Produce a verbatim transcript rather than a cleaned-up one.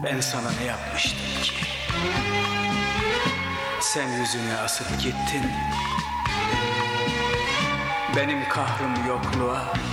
Ben sana ne yapmıştım ki? Sen yüzünü asıp gittin. Benim kahrım yokluğa,